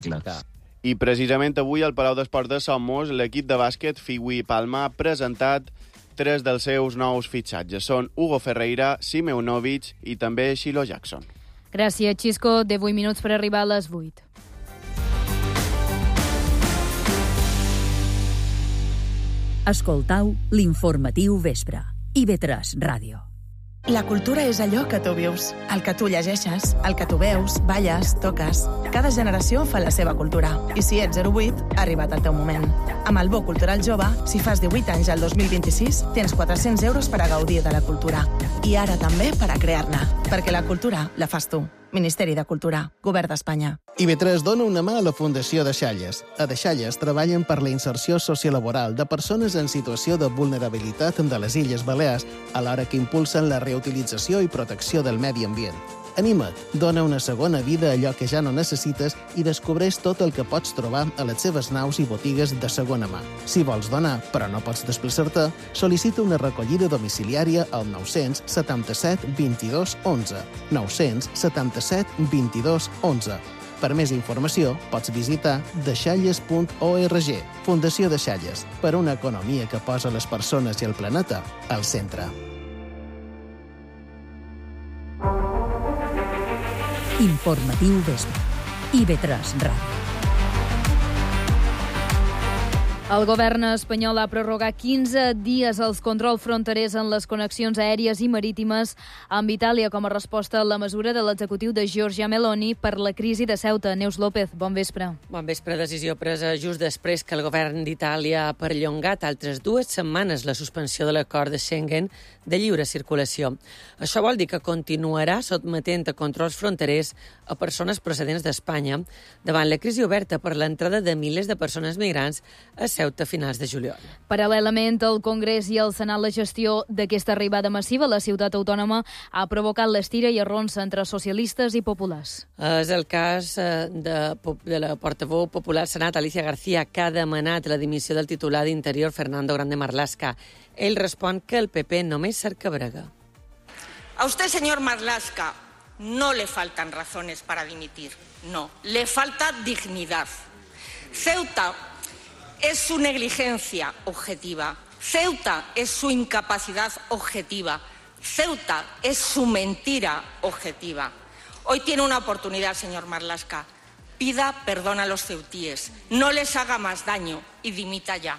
I precisament avui al Palau d'Esports de Somos l'equip de bàsquet Figui Palma ha presentat 3 dels seus nous fitxatges. Són Hugo Ferreira, Simeunovic i també Shiloh Jackson. Gràcies, Xisco. 18 minuts per arribar a les 8. Escoltau l'informatiu vespre. IB3 Ràdio. La cultura és allò que tu vius, el que tu llegeixes, el que tu veus, balles, toques. Cada generació fa la seva cultura. I si ets 08, ha arribat el teu moment. Amb el Bo Cultural Jove, si fas 18 anys al 2026, tens 400 euros per a gaudir de la cultura. I ara també per a crear-ne. Perquè la cultura la fas tu. Ministeri de Cultura, Govern d'Espanya. IB3 dona una mà a la Fundació Deixalles. A Deixalles treballen per la inserció sociolaboral de persones en situació de vulnerabilitat de les Illes Balears, alhora que impulsen la reutilització i protecció del medi ambient. Anima't, dona una segona vida a allò que ja no necessites i descobreix tot el que pots trobar a les seves naus i botigues de segona mà. Si vols donar, però no pots desplaçar-te, sol·licita una recollida domiciliària al 977 22 11. 977 22 11. Per més informació, pots visitar deixalles.org. Fundació Deixalles, per una economia que posa les persones i el planeta al centre. Informatiu vespre. IB3 Ràdio. El govern espanyol ha prorrogat 15 dies els controls fronterers en les connexions aèries i marítimes amb Itàlia com a resposta a la mesura de l'executiu de Giorgia Meloni per la crisi de Ceuta. Neus López, bon vespre. Bon vespre. Decisió presa just després que el govern d'Itàlia ha perllongat altres 2 setmanes la suspensió de l'acord de Schengen de lliure circulació. Això vol dir que continuarà sotmetent a controls fronterers a persones procedents d'Espanya davant la crisi oberta per l'entrada de milers de persones migrants a Ceuta a finals de juliol. Paral·lelament, el Congrés i el Senat, la gestió d'aquesta arribada massiva a la ciutat autònoma ha provocat l'estira i arronsa entre socialistes i populars. És el cas de la portaveu popular Senat, Alicia García, que ha demanat la dimissió del titular d'Interior, Fernando Grande Marlaska. Ell respon que el PP només cerca brega. A usted, señor Marlaska, no le faltan razones para dimitir. No, le falta dignidad. Ceuta es su negligencia objetiva. Ceuta es su incapacidad objetiva. Ceuta es su mentira objetiva. Hoy tiene una oportunidad, señor Marlaska. Pida perdón a los ceutíes. No les haga más daño y dimita ya.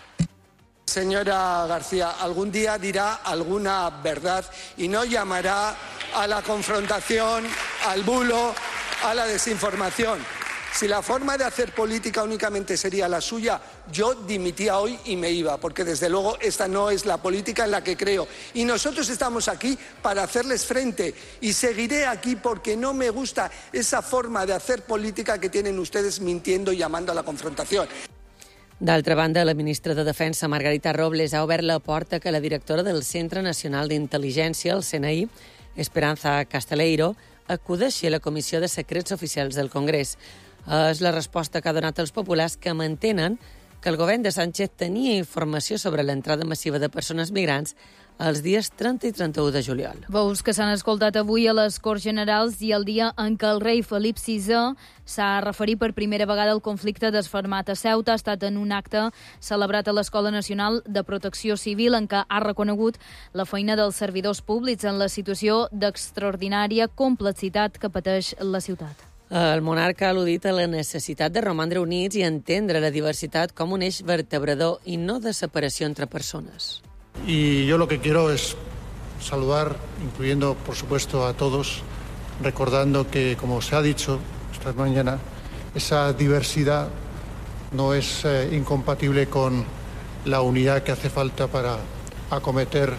Señora García, algún día dirá alguna verdad y no llamará a la confrontación, al bulo, a la desinformación. Si la forma de hacer política únicamente sería la suya, yo dimitía hoy y me iba, porque desde luego esta no es la política en la que creo. Y nosotros estamos aquí para hacerles frente y seguiré aquí porque no me gusta esa forma de hacer política que tienen ustedes mintiendo y llamando a la confrontación. D'altra banda, la ministra de Defensa, Margarita Robles, ha obert la porta que la directora del Centre Nacional d'Intel·ligència, el CNI, Esperanza Casteleiro, acudeixi a la Comissió de Secrets Oficials del Congrés. És la resposta que ha donat als populars que mantenen que el govern de Sánchez tenia informació sobre l'entrada massiva de persones migrants els dies 30 i 31 de juliol. Veus que s'han escoltat avui a les Corts Generals i el dia en què el rei Felip VI s'ha referit per primera vegada al conflicte desfermat a Ceuta. Ha estat en un acte celebrat a l'Escola Nacional de Protecció Civil en què ha reconegut la feina dels servidors públics en la situació d'extraordinària complexitat que pateix la ciutat. El monarca ha al·ludit a la necessitat de romandre units i entendre la diversitat com un eix vertebrador i no de separació entre persones. Y yo lo que quiero es saludar, incluyendo por supuesto a todos, recordando que, como se ha dicho esta mañana, esa diversidad no es incompatible con la unidad que hace falta para acometer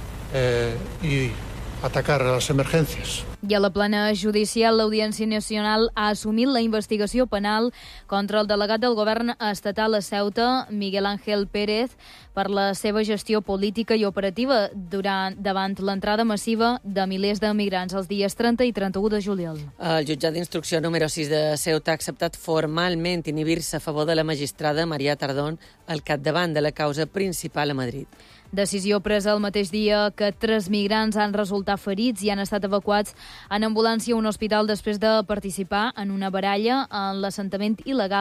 y atacar a las emergencias. I a la plana judicial, l'Audiència Nacional ha assumit la investigació penal contra el delegat del govern estatal a Ceuta, Miguel Ángel Pérez, per la seva gestió política i operativa davant l'entrada massiva de milers de migrants els dies 30 i 31 de juliol. El jutjat d'instrucció número 6 de Ceuta ha acceptat formalment inhibir-se a favor de la magistrada Maria Tardón al capdavant de la causa principal a Madrid. Decisió presa el mateix dia que 3 migrants han resultat ferits i han estat evacuats en ambulància a un hospital després de participar en una baralla en l'assentament il·legal